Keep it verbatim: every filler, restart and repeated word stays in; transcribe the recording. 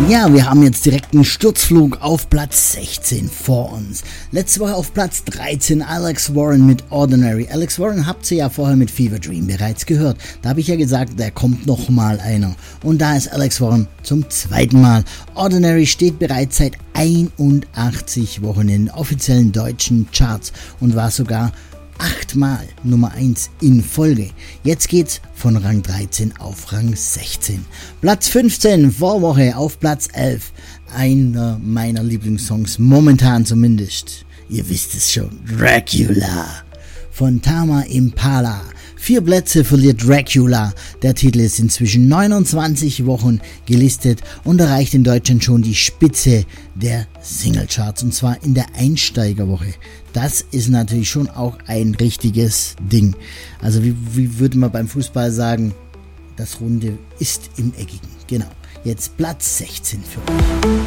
Ja, wir haben jetzt direkt einen Sturzflug auf Platz sechzehn vor uns. Letzte Woche auf Platz dreizehn Alex Warren mit Ordinary. Alex Warren habt ihr ja vorher mit Fever Dream bereits gehört. Da habe ich ja gesagt, da kommt noch mal einer. Und da ist Alex Warren zum zweiten Mal. Ordinary steht bereits seit einundachtzig Wochen in den offiziellen deutschen Charts und war sogar achtmal Nummer eins in Folge. Jetzt geht's von Rang dreizehn auf Rang sechzehn. Platz fünfzehn, Vorwoche auf Platz elf. Einer meiner Lieblingssongs, momentan zumindest. Ihr wisst es schon, Dracula von Tama Impala. Vier Plätze verliert Dracula. Der Titel ist inzwischen neunundzwanzig Wochen gelistet und erreicht in Deutschland schon die Spitze der Singlecharts, und zwar in der Einsteigerwoche. Das ist natürlich schon auch ein richtiges Ding. Also wie, wie würde man beim Fußball sagen, das Runde ist im Eckigen. Genau. Jetzt Platz sechzehn für euch.